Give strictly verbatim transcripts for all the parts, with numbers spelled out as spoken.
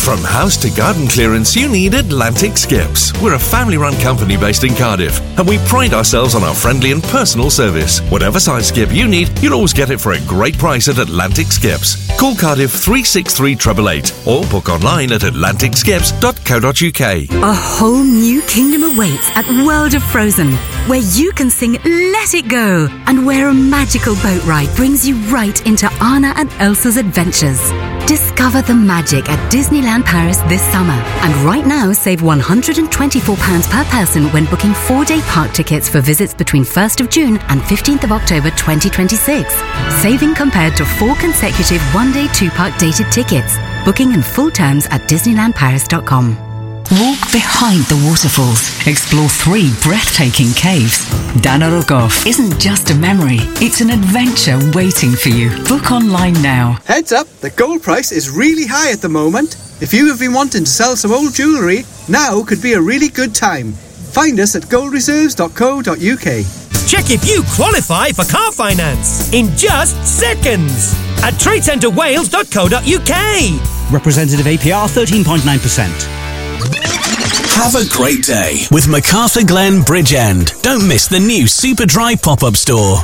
From house to garden clearance, you need Atlantic Skips. We're a family-run company based in Cardiff, and we pride ourselves on our friendly and personal service. Whatever size skip you need, you'll always get it for a great price at Atlantic Skips. Call Cardiff three six three eight eight eight or book online at atlantic skips dot co dot uk. A whole new kingdom awaits at World of Frozen, where you can sing Let It Go, and where a magical boat ride brings you right into Anna and Elsa's adventures. Discover the magic at Disneyland Paris this summer, and right now save one hundred twenty-four pounds per person when booking four-day park tickets for visits between first of June and fifteenth of October twenty twenty-six. Saving compared to four consecutive one-day two-park dated tickets. Booking and full terms at disneyland paris dot com. Walk behind the waterfalls. Explore three breathtaking caves. Dana Rogoff isn't just a memory, it's an adventure waiting for you. Book online now. Heads up, the gold price is really high at the moment. If you have been wanting to sell some old jewellery, now could be a really good time. Find us at gold reserves dot co dot uk. Check if you qualify for car finance in just seconds at trade centre wales dot co dot uk. Representative A P R thirteen point nine percent. Have a great day with Macarthur Glen Bridgend. Don't miss the new Superdry pop-up store.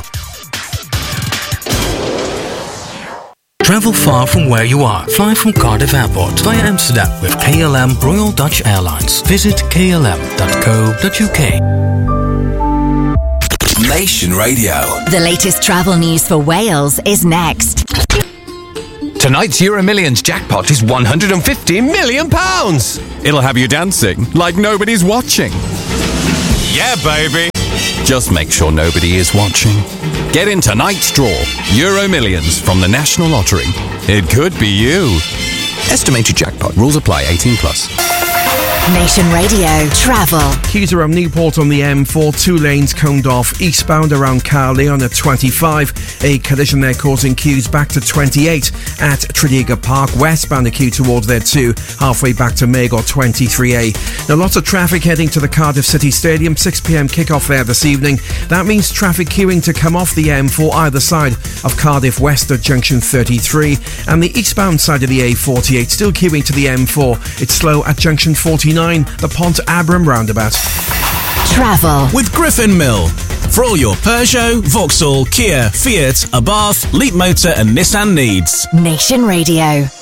Travel far from where you are. Fly from Cardiff Airport via Amsterdam with K L M Royal Dutch Airlines. Visit k l m dot co dot u k. Nation Radio. The latest travel news for Wales is next. Tonight's Euro Millions jackpot is one hundred fifty million pounds. It'll have you dancing like nobody's watching. Yeah, baby. Just make sure nobody is watching. Get in tonight's draw. Euro Millions from the National Lottery. It could be you. Estimated jackpot. Rules apply. eighteen plus. Nation Radio Travel. Queues around Newport on the M four, two lanes coned off. Eastbound around Carley on the twenty-five. A collision there causing queues back to twenty-eight at Tredegar Park. Westbound a queue towards there too, halfway back to Magor twenty-three A. Now lots of traffic heading to the Cardiff City Stadium. six p.m. kick-off there this evening. That means traffic queuing to come off the M four either side of Cardiff West at junction thirty-three. And the eastbound side of the A forty-eight still queuing to the M four. It's slow at junction forty-nine, the Pont Abram roundabout. Travel with Griffin Mill. For all your Peugeot, Vauxhall, Kia, Fiat, Abarth, Leap Motor and Nissan needs. Nation Radio.